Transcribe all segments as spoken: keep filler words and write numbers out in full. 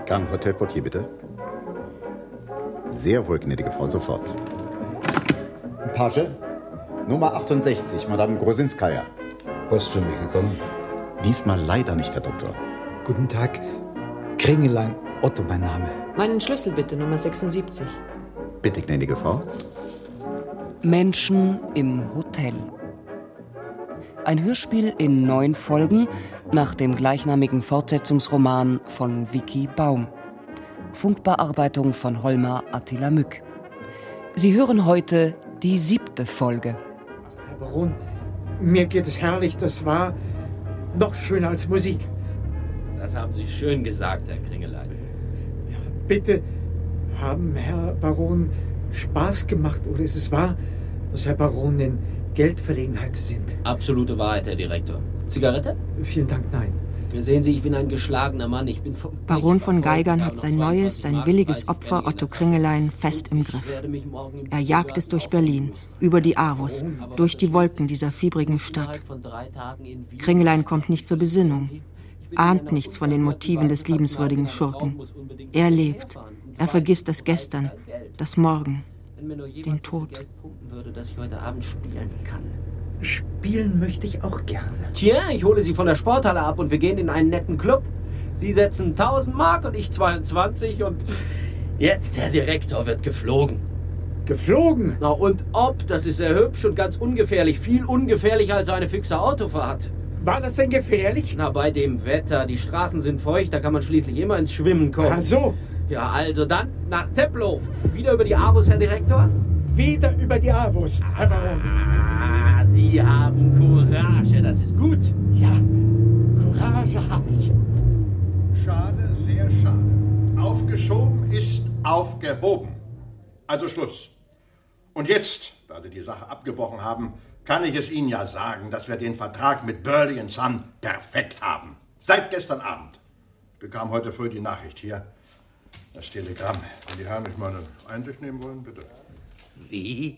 Gang Hotelportier, bitte. Sehr wohl, gnädige Frau, sofort. Page, Nummer achtundsechzig, Madame Grosinskaya. Post für mich gekommen? Diesmal leider nicht, Herr Doktor. Guten Tag, Kringelein, Otto mein Name. Meinen Schlüssel bitte, Nummer sechsundsiebzig. Bitte, gnädige Frau. Menschen im Hotel. Ein Hörspiel in neun Folgen nach dem gleichnamigen Fortsetzungsroman von Vicky Baum. Funkbearbeitung von Holmar Attila Mück. Sie hören heute die siebte Folge. Herr Baron, mir geht es herrlich. Das war noch schöner als Musik. Das haben Sie schön gesagt, Herr Kringelein. Ja, bitte, haben Herr Baron Spaß gemacht oder ist es wahr, dass Herr Baron in Geldverlegenheit sind? Absolute Wahrheit, Herr Direktor. Zigarette? Vielen Dank, nein. Sehen Sie, ich bin ein geschlagener Mann. Ich bin vom Baron von Geigern hat sein neues, sein williges Opfer Otto Kringelein fest im Griff. Er jagt es durch Berlin, über die Avus, durch die Wolken dieser fiebrigen Stadt. Kringelein kommt nicht zur Besinnung, ahnt nichts von den Motiven des liebenswürdigen Schurken. Er lebt, er vergisst das Gestern, das Morgen, den Tod. Dass ich heute Abend spielen kann. Spielen möchte ich auch gerne. Tja, ich hole Sie von der Sporthalle ab und wir gehen in einen netten Club. Sie setzen tausend Mark und ich zweiundzwanzig und jetzt, Herr Direktor, wird geflogen. Geflogen? Na und ob, das ist sehr hübsch und ganz ungefährlich. Viel ungefährlicher als eine fixe Autofahrt. War das denn gefährlich? Na, bei dem Wetter, die Straßen sind feucht, da kann man schließlich immer ins Schwimmen kommen. Ach so. Ja, also dann nach Tempelhof. Wieder über die Avus, Herr Direktor? Wieder über die Avus, Herr Baron. Ah, Sie haben Courage, das ist gut. Ja, Courage habe ich. Schade, sehr schade. Aufgeschoben ist aufgehoben. Also Schluss. Und jetzt, da Sie die Sache abgebrochen haben, kann ich es Ihnen ja sagen, dass wir den Vertrag mit Burley and Son perfekt haben. Seit gestern Abend. Ich bekam heute früh die Nachricht hier. Das Telegramm. Wenn die Herren nicht mal eine Einsicht nehmen wollen, bitte. Wie?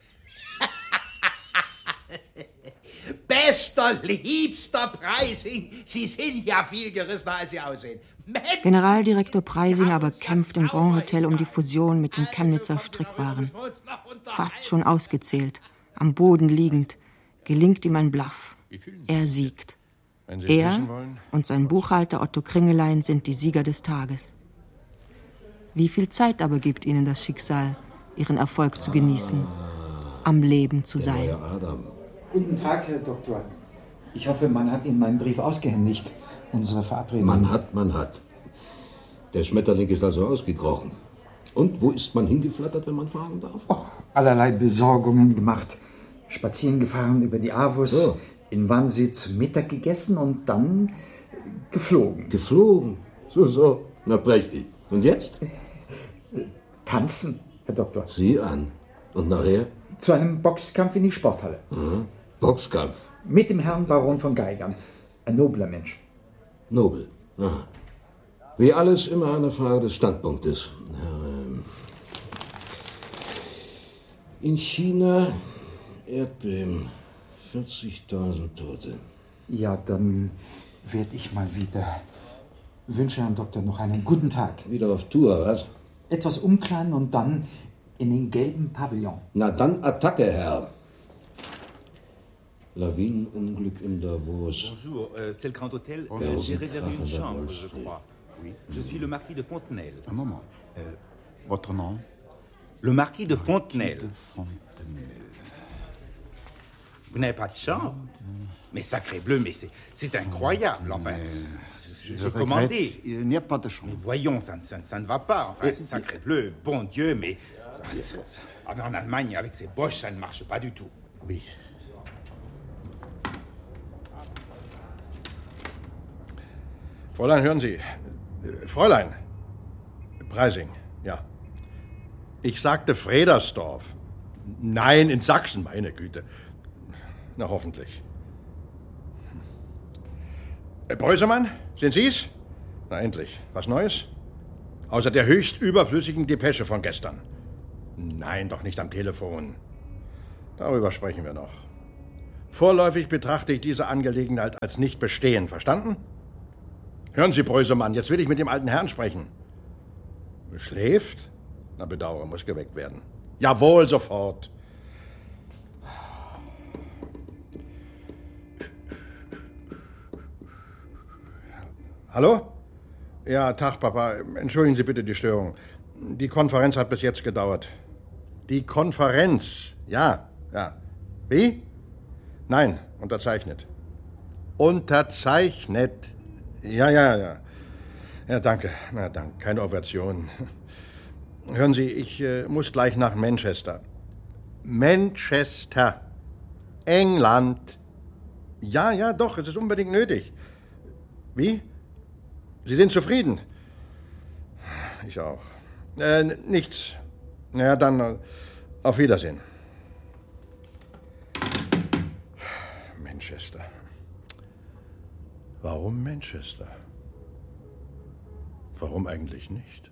Bester, liebster Preising, Sie sind ja viel gerissener, als Sie aussehen. Mensch, Generaldirektor Preising aber kämpft im Grand Hotel um die Fusion mit den Chemnitzer Strickwaren. Fast schon ausgezählt, am Boden liegend, gelingt ihm ein Bluff. Er siegt. Er und sein Buchhalter Otto Kringelein sind die Sieger des Tages. Wie viel Zeit aber gibt ihnen das Schicksal, ihren Erfolg zu genießen, am Leben zu sein? Guten Tag, Herr Doktor. Ich hoffe, man hat Ihnen meinen Brief ausgehändigt. Unsere Verabredung. Man hat, man hat. Der Schmetterling ist also ausgekrochen. Und wo ist man hingeflattert, wenn man fragen darf? Och, allerlei Besorgungen gemacht. Spazieren gefahren über die Avus, so. In Wannsee zu Mittag gegessen und dann geflogen. Geflogen? So, so. Na, prächtig. Und jetzt? Tanzen, Herr Doktor. Sieh an. Und nachher? Zu einem Boxkampf in die Sporthalle. Aha. Boxkampf? Mit dem Herrn Baron von Geigern. Ein nobler Mensch. Nobel. Aha. Wie alles immer eine Frage des Standpunktes. Ähm In China Erdbeben. vierzigtausend Tote. Ja, dann werde ich mal wieder. Wünsche Herrn Doktor noch einen guten Tag. Wieder auf Tour, was? Etwas umkleiden und dann in den gelben Pavillon. Na dann Attacke, Herr. Lawinenunglück in Davos. Bonjour, euh, c'est le Grand Hôtel. Euh, J'ai réservé une chambre, je crois. Oui. Je suis le marquis de Fontenelle. Un moment. Euh, votre nom? Le marquis de Fontenelle. De Fontenelle. Vous n'avez pas de chambre? Mais sacré bleu, mais c'est, c'est incroyable, enfin. Je, J'ai commandé. Il n'y a pas de chambre. Mais voyons, ça, ça, ça ne va pas. Enfin, sacré bleu, bon Dieu, mais... Ça, ah, mais en Allemagne, avec ces Boches, ça ne marche pas du tout. Oui. Fräulein, hören Sie. Fräulein. Preising, ja. Ich sagte Fredersdorf. Nein, in Sachsen, meine Güte. Na, hoffentlich. Äh, Breusemann, sind Sie's? Na, endlich. Was Neues? Außer der höchst überflüssigen Depesche von gestern. Nein, doch nicht am Telefon. Darüber sprechen wir noch. Vorläufig betrachte ich diese Angelegenheit als nicht bestehen. Verstanden? Hören Sie, Breusemann, jetzt will ich mit dem alten Herrn sprechen. Schläft? Na, bedauere, muss geweckt werden. Jawohl, sofort. Hallo? Ja, Tag, Papa. Entschuldigen Sie bitte die Störung. Die Konferenz hat bis jetzt gedauert. Die Konferenz? Ja, ja. Wie? Nein, unterzeichnet. Unterzeichnet? Ja, ja, ja. Ja, danke. Na, danke. Keine Ovation. Hören Sie, ich äh, muss gleich nach Manchester. Manchester. England. Ja, ja, doch, es ist unbedingt nötig. Wie? Sie sind zufrieden? Ich auch. Äh, nichts. Na ja, dann äh, auf Wiedersehen. Manchester. Warum Manchester? Warum eigentlich nicht?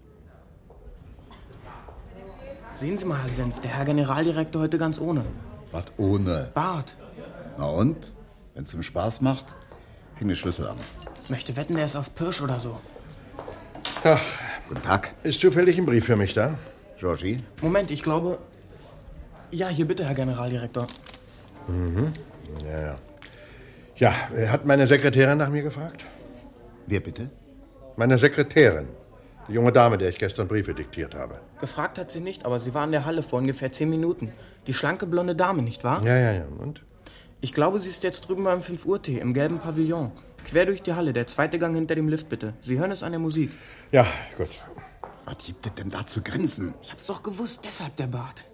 Sehen Sie mal, Herr Senf, der Herr Generaldirektor heute ganz ohne. Was ohne? Bart. Na und? Wenn es ihm Spaß macht, häng die Schlüssel an. Möchte wetten, der ist auf Pirsch oder so. Ach, guten Tag. Ist zufällig ein Brief für mich da? Georgie? Moment, ich glaube... Ja, hier bitte, Herr Generaldirektor. Mhm. Ja, ja. Ja, hat meine Sekretärin nach mir gefragt? Wer bitte? Meine Sekretärin. Die junge Dame, der ich gestern Briefe diktiert habe. Gefragt hat sie nicht, aber sie war in der Halle vor ungefähr zehn Minuten. Die schlanke, blonde Dame, nicht wahr? Ja, ja, ja. Und? Ich glaube, sie ist jetzt drüben beim fünf Uhr Tee im gelben Pavillon. Quer durch die Halle, der zweite Gang hinter dem Lift, bitte. Sie hören es an der Musik. Ja, gut. Was gibt es denn da zu grinsen? Ich hab's doch gewusst, deshalb der Bart.